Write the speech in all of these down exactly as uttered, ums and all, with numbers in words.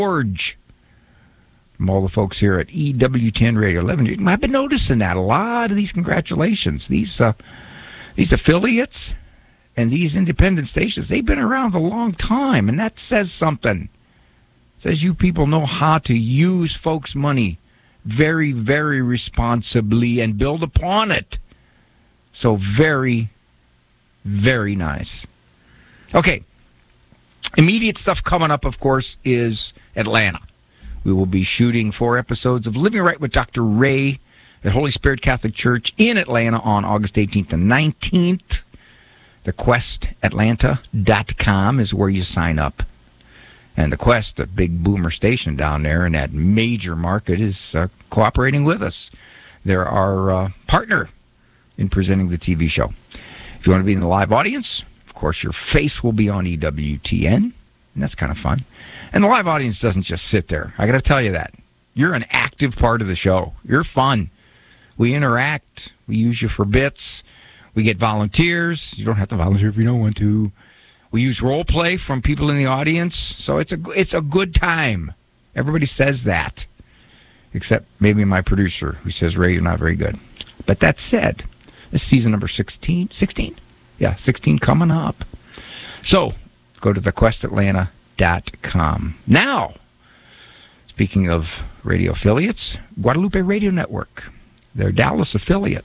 George. From all the folks here at E W ten Radio eleven. I've been noticing that. A lot of these congratulations. These, uh, these affiliates and these independent stations, they've been around a long time, and that says something. It says you people know how to use folks' money very, very responsibly and build upon it. So very, very nice. Okay. Immediate stuff coming up, of course, is Atlanta. We will be shooting four episodes of Living Right with Doctor Ray at Holy Spirit Catholic Church in Atlanta on August eighteenth and nineteenth. The quest atlanta dot com is where you sign up. And the Quest, a big boomer station down there in that major market, is uh, cooperating with us. They're our uh, partner in presenting the T V show. If you want to be in the live audience, of course, your face will be on E W T N, and that's kind of fun. And the live audience doesn't just sit there. I got to tell you that. You're an active part of the show. You're fun. We interact. We use you for bits. We get volunteers. You don't have to volunteer if you don't want to. We use role play from people in the audience. So it's a, it's a good time. Everybody says that. Except maybe my producer, who says, Ray, you're not very good. But that said, this is season number sixteen. sixteen? Yeah, sixteen coming up. So go to the quest atlanta dot com. Now, speaking of radio affiliates, Guadalupe Radio Network, their Dallas affiliate,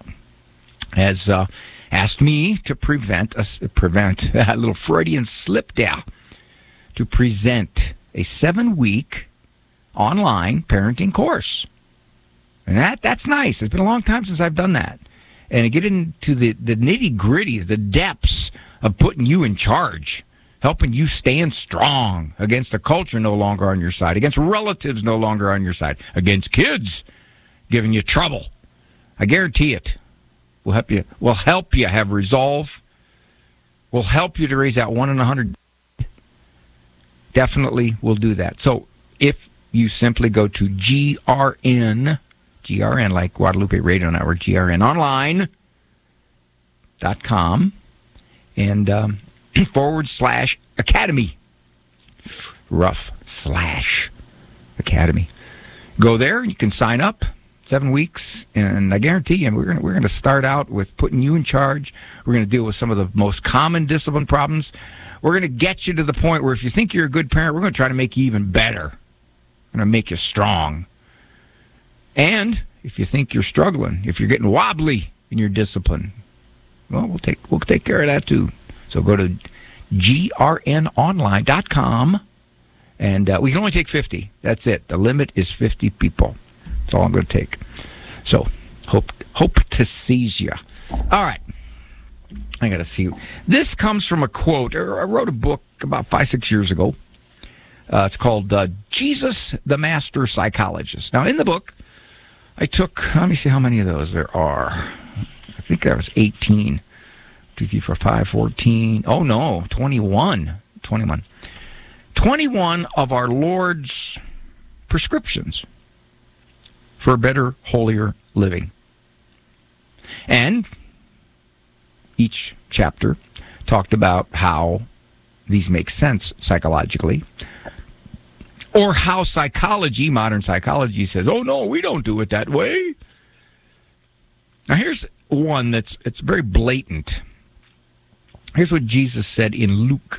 has uh, asked me to prevent a, prevent a little Freudian slip there, to present a seven-week online parenting course. And that that's nice. It's been a long time since I've done that. And to get into the, the nitty-gritty, the depths of putting you in charge, helping you stand strong against a culture no longer on your side, against relatives no longer on your side, against kids giving you trouble. I guarantee it. We'll help you. We'll help you have resolve. We'll help you to raise that one in a hundred. Definitely will do that. So if you simply go to G R N, G R N like Guadalupe Radio Network, G R N online dot com, and um, forward slash academy. Rough slash academy. Go there. You can sign up. Seven weeks, and I guarantee you, we're going we're going to start out with putting you in charge. We're going to deal with some of the most common discipline problems. We're going to get you to the point where if you think you're a good parent, we're going to try to make you even better. We're going to make you strong. And if you think you're struggling, if you're getting wobbly in your discipline, well, we'll take we'll take care of that too. So go to G R N online dot com, and uh, we can only take fifty. That's it. The limit is fifty people. That's all I'm going to take. So, hope hope to seize you. All right. I got to see. This comes from a quote. I wrote a book about five, six years ago. Uh, it's called uh, Jesus, the Master Psychologist. Now, in the book, I took, let me see how many of those there are. I think that was eighteen. two, three, four, five, fourteen. Oh, no, twenty-one. twenty-one. twenty-one of our Lord's prescriptions for a better, holier living. And each chapter talked about how these make sense psychologically, or how psychology, modern psychology, says, oh, no, we don't do it that way. Now, here's one that's it's very blatant. Here's what Jesus said in Luke.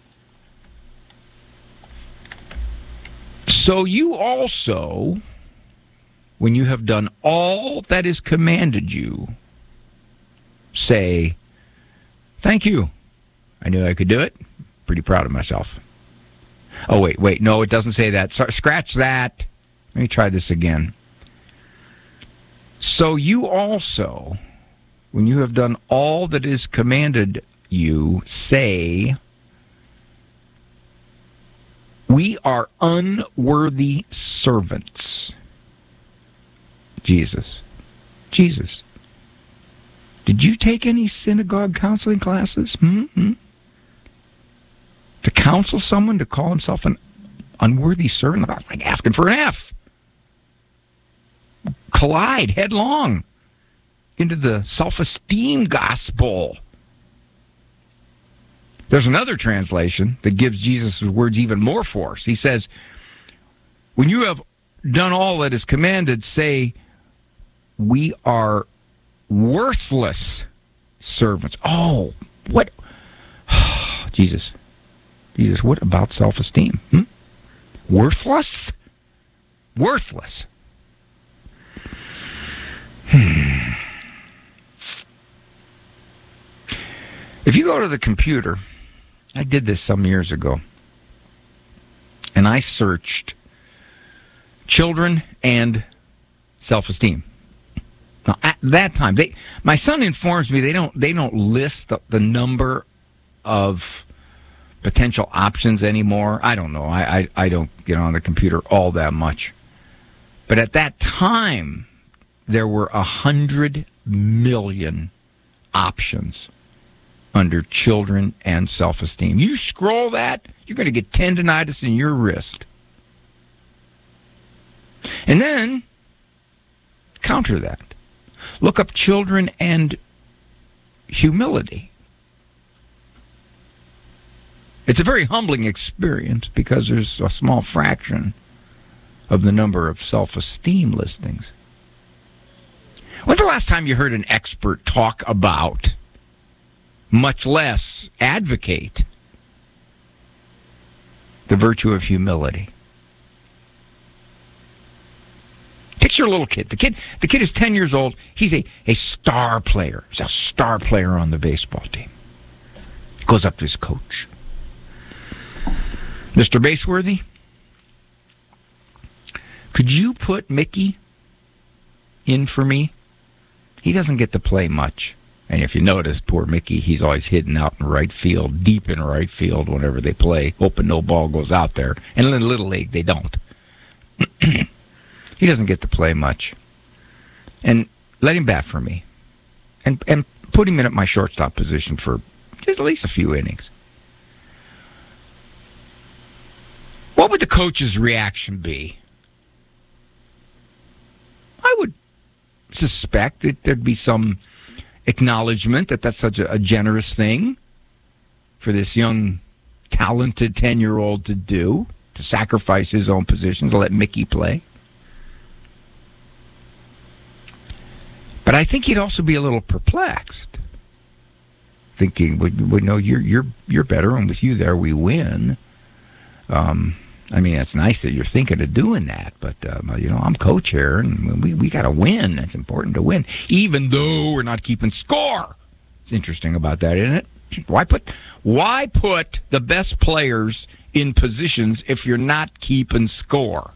So you also, when you have done all that is commanded you, say, thank you. I knew I could do it. Pretty proud of myself. Oh, wait, wait. No, it doesn't say that. So, scratch that. Let me try this again. So you also, when you have done all that is commanded you, say, we are unworthy servants. Jesus. Jesus. Did you take any synagogue counseling classes? Mm-hmm. To counsel someone to call himself an unworthy servant? That's like asking for an F. Collide headlong into the self-esteem gospel. There's another translation that gives Jesus' words even more force. He says, When you have done all that is commanded, say, we are worthless servants. Oh, what? Jesus. Jesus, what about self-esteem? Hmm? Worthless? Worthless. Hmm. If you go to the computer, I did this some years ago, and I searched children and self-esteem. Now, at that time, they, my son informs me they don't they don't list the, the number of potential options anymore. I don't know. I, I I don't get on the computer all that much. But at that time, there were a hundred million options under children and self-esteem. You scroll that, you're going to get tendonitis in your wrist. And then, counter that. Look up children and humility. It's a very humbling experience because there's a small fraction of the number of self-esteem listings. When's the last time you heard an expert talk about, much less advocate, the virtue of humility? Picture a little kid. The kid the kid is ten years old. He's a, a star player. He's a star player on the baseball team. Goes up to his coach. Mister Baseworthy, could you put Mickey in for me? He doesn't get to play much. And if you notice, poor Mickey, he's always hidden out in right field, deep in right field whenever they play, hoping no ball goes out there. And in Little League, they don't. He doesn't get to play much. And let him bat for me. And and put him in at my shortstop position for just at least a few innings. What would the coach's reaction be? I would suspect that there'd be some acknowledgement that that's such a, a generous thing for this young, talented ten-year-old to do, to sacrifice his own position to let Mickey play. But I think he'd also be a little perplexed, thinking, "We, we know you're you're you're better, and with you there, we win." Um, I mean, it's nice that you're thinking of doing that, but um, you know, I'm coach here, and we we got to win. It's important to win, even though we're not keeping score. It's interesting about that, isn't it? Why put why put the best players in positions if you're not keeping score?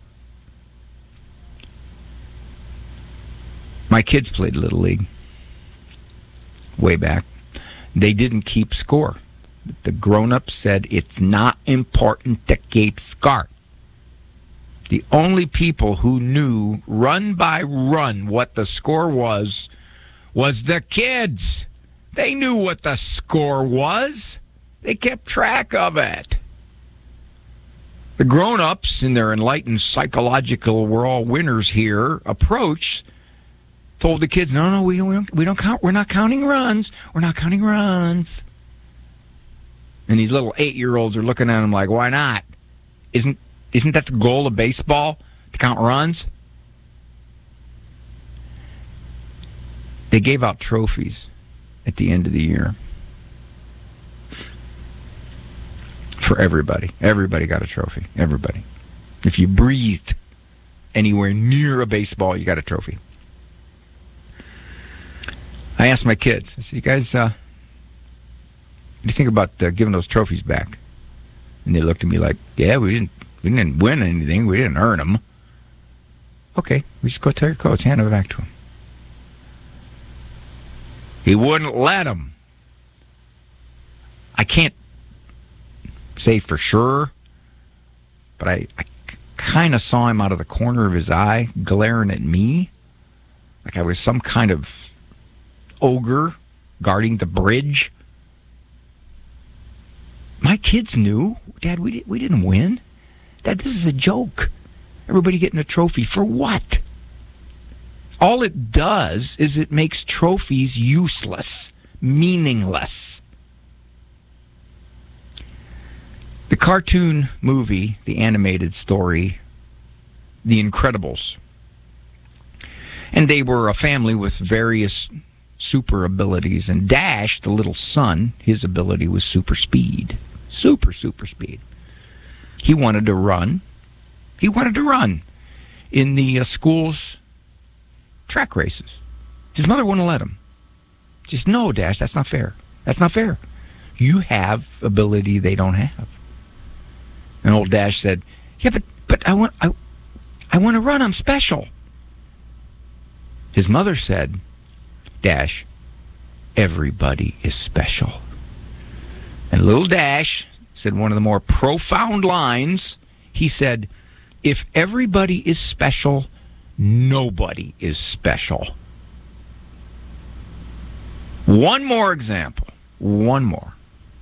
My kids played Little League way back. They didn't keep score. The grown-ups said it's not important to keep score. The only people who knew run by run what the score was was the kids. They knew what the score was. They kept track of it. The grown-ups, in their enlightened psychological we're all winners here approach, told the kids, no, no, we don't, we don't, we don't count. We're not counting runs. We're not counting runs. And these little eight-year-olds are looking at them like, why not? Isn't isn't that the goal of baseball, to count runs? They gave out trophies at the end of the year for everybody. Everybody got a trophy. Everybody. If you breathed anywhere near a baseball, you got a trophy. I asked my kids, I said, you guys, uh, what do you think about uh, giving those trophies back? And they looked at me like, yeah, we didn't we didn't win anything. We didn't earn them. Okay, we just go tell your coach, hand it back to him. He wouldn't let him. I can't say for sure, but I, I kind of saw him out of the corner of his eye glaring at me like I was some kind of ogre guarding the bridge. My kids knew, Dad, we, di- we didn't win. Dad, this is a joke. Everybody getting a trophy. For what? All it does is it makes trophies useless, meaningless. The cartoon movie, the animated story, The Incredibles. And they were a family with various super abilities. And Dash, the little son, his ability was super speed. Super, super speed. He wanted to run. He wanted to run in the uh, school's track races. His mother wouldn't let him. She said, no, Dash, that's not fair. That's not fair. You have ability they don't have. And old Dash said, yeah, but but I want I I want to run. I'm special. His mother said, Dash, everybody is special. And little Dash said one of the more profound lines. He said, if everybody is special, nobody is special. One more example. One more.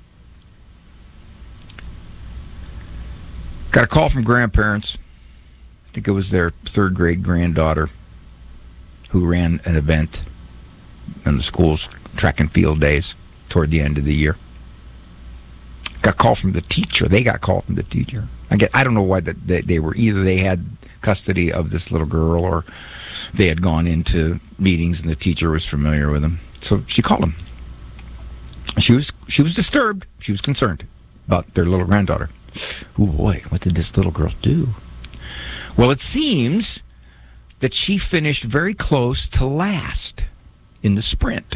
Got a call from grandparents. I think it was their third grade granddaughter who ran an event in the school's track and field days toward the end of the year. Got a call from the teacher. They got a call from the teacher. I get. I don't know why that they, they were. Either they had custody of this little girl, or they had gone into meetings and the teacher was familiar with them. So she called him. She was she was disturbed. She was concerned about their little granddaughter. Oh boy, what did this little girl do? Well, it seems that she finished very close to last in the sprint.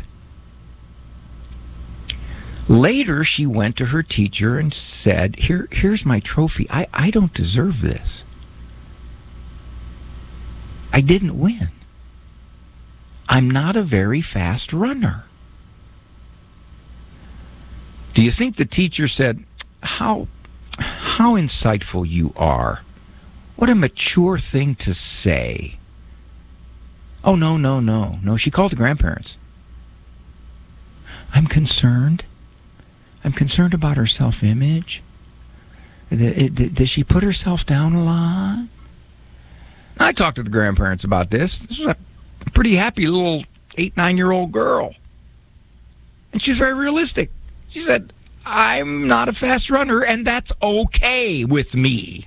Later, she went to her teacher and said, Here, here's my trophy. I, I don't deserve this. I didn't win. I'm not a very fast runner. Do you think the teacher said, how, how insightful you are? What a mature thing to say. Oh, no, no, no. No, she called the grandparents. I'm concerned. I'm concerned about her self-image. Does she put herself down a lot? I talked to the grandparents about this. This was a pretty happy little eight, nine-year-old girl. And she's very realistic. She said, I'm not a fast runner, and that's okay with me.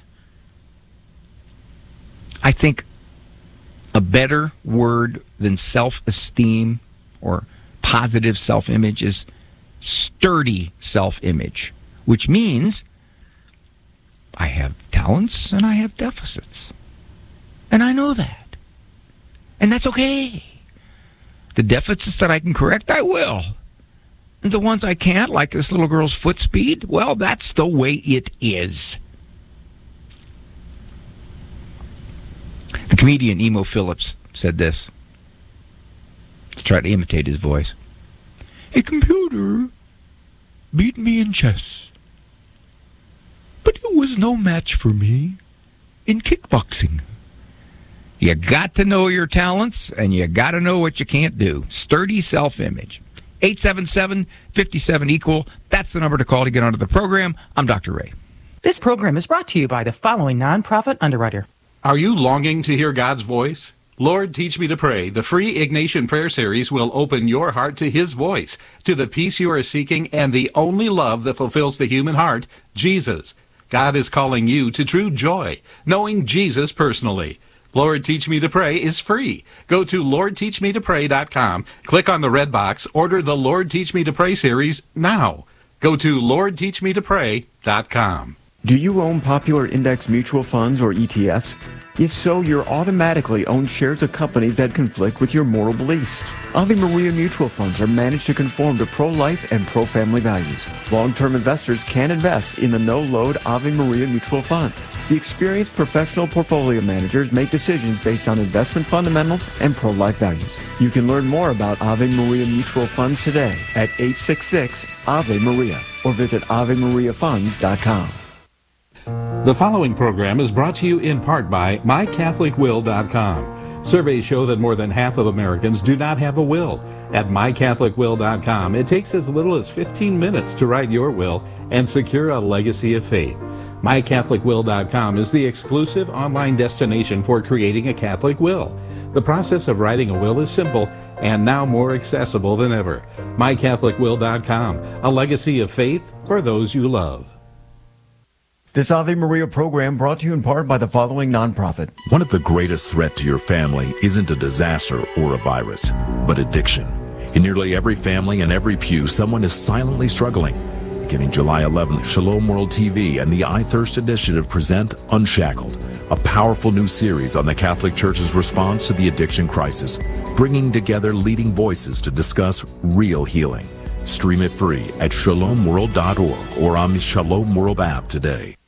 I think a better word than self-esteem or positive self-image is sturdy self-image, which means I have talents and I have deficits. And I know that. And that's okay. The deficits that I can correct, I will. And the ones I can't, like this little girl's foot speed, well, that's the way it is. The comedian Emo Phillips said this. Let's try to imitate his voice. A computer beat me in chess, but it was no match for me in kickboxing. You got to know your talents, and you got to know what you can't do. Sturdy self-image. eight seven seven, five seven, equal. That's the number to call to get onto the program. I'm Doctor Ray. This program is brought to you by the following nonprofit underwriter. Are you longing to hear God's voice? Lord, Teach Me to Pray, the free Ignatian Prayer Series will open your heart to His voice, to the peace you are seeking, and the only love that fulfills the human heart, Jesus. God is calling you to true joy, knowing Jesus personally. Lord, Teach Me to Pray is free. Go to lord teach me to pray dot com, click on the red box, order the Lord, Teach Me to Pray series now. Go to lord teach me to pray dot com. Do you own popular index mutual funds or E T Fs? If so, you're automatically own shares of companies that conflict with your moral beliefs. Ave Maria mutual funds are managed to conform to pro-life and pro-family values. Long-term investors can invest in the no-load Ave Maria mutual funds. The experienced professional portfolio managers make decisions based on investment fundamentals and pro-life values. You can learn more about Ave Maria mutual funds today at eight six six, Ave Maria or visit ave maria funds dot com. The following program is brought to you in part by my catholic will dot com. Surveys show that more than half of Americans do not have a will. At my catholic will dot com, it takes as little as fifteen minutes to write your will and secure a legacy of faith. my catholic will dot com is the exclusive online destination for creating a Catholic will. The process of writing a will is simple and now more accessible than ever. my catholic will dot com, a legacy of faith for those you love. This Ave Maria program brought to you in part by the following nonprofit. One of the greatest threats to your family isn't a disaster or a virus, but addiction. In nearly every family and every pew, someone is silently struggling. Beginning July eleventh, Shalom World T V and the I Thirst Initiative present Unshackled, a powerful new series on the Catholic Church's response to the addiction crisis, bringing together leading voices to discuss real healing. Stream it free at shalom world dot org or on the Shalom World app today.